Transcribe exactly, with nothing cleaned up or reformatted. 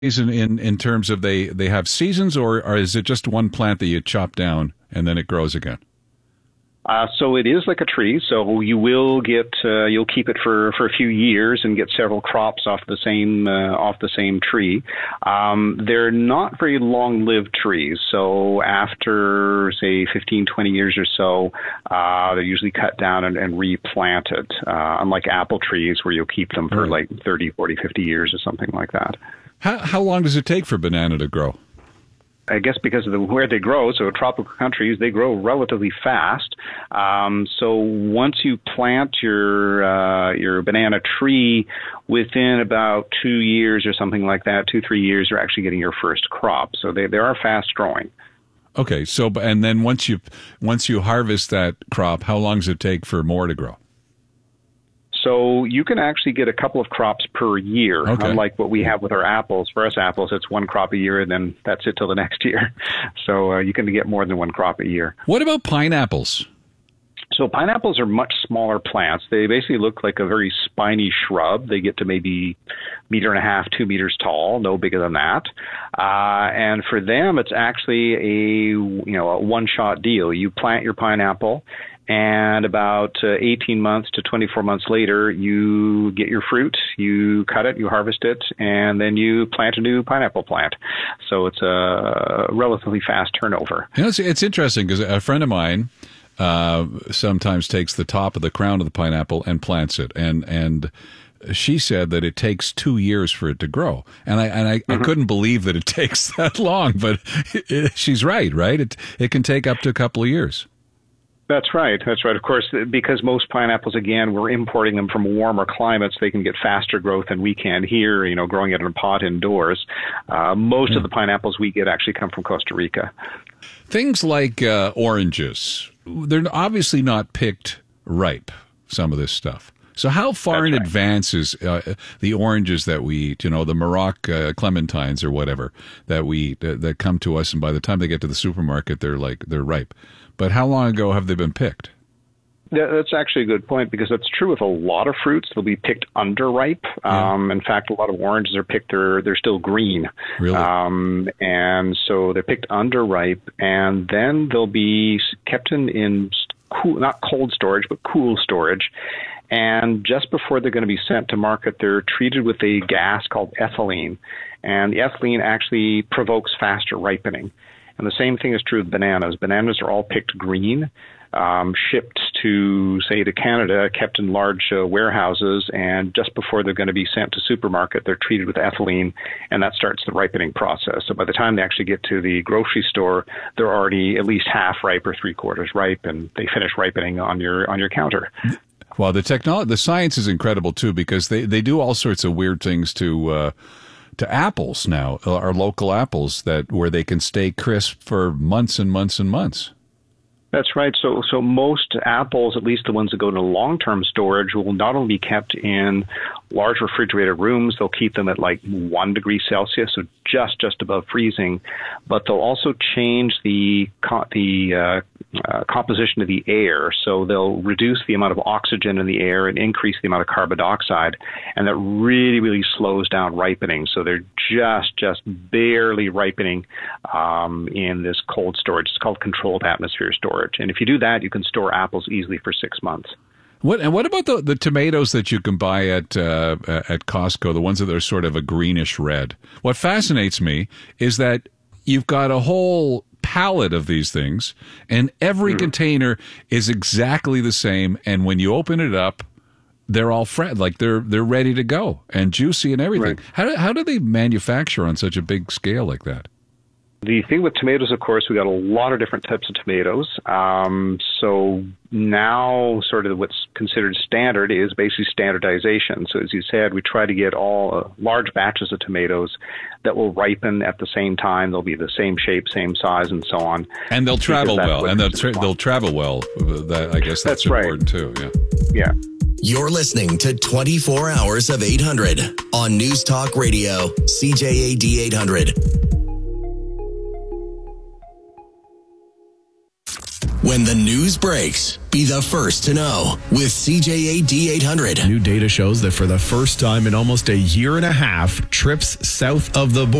In, in in terms of they they have seasons, or, or is it just one plant that you chop down and then it grows again? Uh, so it is like a tree. So you will get uh, you'll keep it for, for a few years and get several crops off the same uh, off the same tree. Um, they're not very long-lived trees. So after say fifteen, twenty years or so, uh, they're usually cut down and, and replanted. Uh, unlike apple trees, where you'll keep them for like thirty, forty, fifty years or something like that. How how long does it take for banana to grow? I guess because of the, where they grow, so tropical countries, they grow relatively fast. Um, so once you plant your uh, your banana tree, within about two years or something like that, two, three years, you're actually getting your first crop. So they, they are fast growing. Okay, so and then once you once you harvest that crop, how long does it take for more to grow? So you can actually get a couple of crops per year, okay. Unlike what we have with our apples. For us apples, it's one crop a year, and then that's it till the next year. So uh, you can get more than one crop a year. What about pineapples? So pineapples are much smaller plants. They basically look like a very spiny shrub. They get to maybe meter and a half, two meters tall, no bigger than that. Uh, and for them, it's actually a you know a one-shot deal. You plant your pineapple, and about uh, eighteen months to twenty-four months later, you get your fruit, you cut it, you harvest it, and then you plant a new pineapple plant. So it's a relatively fast turnover. You know, it's, it's interesting because a friend of mine uh, sometimes takes the top of the crown of the pineapple and plants it, and and she said that it takes two years for it to grow, and I and I, mm-hmm. I couldn't believe that it takes that long, but it, it, she's right, right? It it can take up to a couple of years. That's right. That's right. Of course, because most pineapples, again, we're importing them from warmer climates, they can get faster growth than we can here, you know, growing it in a pot indoors. Uh, most mm. of the pineapples we get actually come from Costa Rica. Things like uh, oranges, they're obviously not picked ripe, some of this stuff. So how far That's in right. advance is uh, the oranges that we eat, you know, the Maroc uh, clementines or whatever that we uh, that come to us, and by the time they get to the supermarket, they're like they're ripe. But how long ago have they been picked? That's actually a good point, because that's true with a lot of fruits. They'll be picked underripe. Yeah. Um, in fact, a lot of oranges are picked, they're, they're still green. Really? Um, and so they're picked underripe, and then they'll be kept in, in cool, not cold storage, but cool storage. And just before they're going to be sent to market, they're treated with a gas called ethylene. And the ethylene actually provokes faster ripening. And the same thing is true with bananas. Bananas are all picked green, um, shipped to, say, to Canada, kept in large uh, warehouses, and just before they're going to be sent to supermarket, they're treated with ethylene, and that starts the ripening process. So by the time they actually get to the grocery store, they're already at least half ripe or three quarters ripe, and they finish ripening on your on your counter. Well, the technology, the science is incredible too, because they, they do all sorts of weird things to uh, to apples now, our local apples, that where they can stay crisp for months and months and months. That's right. So so most apples, at least the ones that go into long-term storage, will not only be kept in large refrigerated rooms, they'll keep them at like one degree Celsius, so just just above freezing, but they'll also change the co- the uh, uh, composition of the air. So they'll reduce the amount of oxygen in the air and increase the amount of carbon dioxide, and that really, really slows down ripening. So they're just just barely ripening um, in this cold storage. It's called controlled atmosphere storage. And if you do that, you can store apples easily for six months. What and what about the, the tomatoes that you can buy at uh, at Costco, the ones that are sort of a greenish red? What fascinates me is that you've got a whole pallet of these things, and every mm-hmm. container is exactly the same. And when you open it up, they're all fresh, like they're they're ready to go and juicy and everything. Right. How do, how do they manufacture on such a big scale like that? The thing with tomatoes, of course, we got a lot of different types of tomatoes. Um, so now sort of what's considered standard is basically standardization. So as you said, we try to get all uh, large batches of tomatoes that will ripen at the same time. They'll be the same shape, same size, and so on. And they'll travel well. And they'll, tra- they'll travel well. That, I guess that's, that's important right. too. Yeah. Yeah. You're listening to twenty-four hours of eight hundred on News Talk Radio, C J A D eight hundred. When the news breaks, be the first to know with C J A D eight hundred. New data shows that for the first time in almost a year and a half, trips south of the border